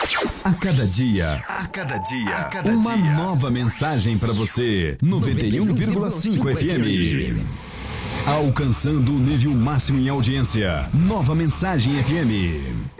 A cada dia, uma nova mensagem para você. 91,5 FM. Alcançando o nível máximo em audiência. Nova Mensagem FM.